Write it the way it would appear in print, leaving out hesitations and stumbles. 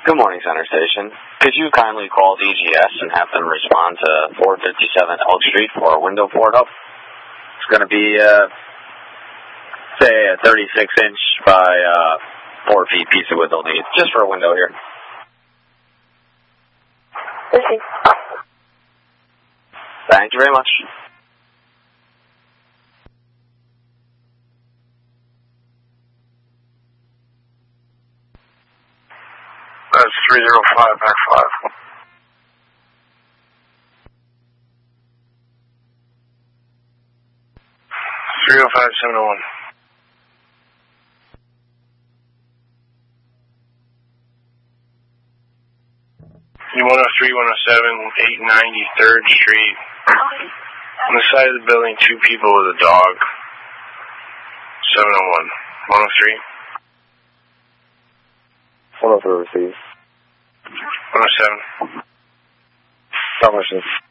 Good morning, Center Station. Could you kindly call DGS and have them respond to 457 Elk Street for a window board up? It's going to be, say, a 36-inch by 4 feet piece of wood they'll need, just for a window here. Okay. Thank you very much. That's 305 back 5. $305-701. You 103, 107, 890 3rd Street. On the side of the building, 2 people with a dog. 701. 103. 103 received. 107. How much is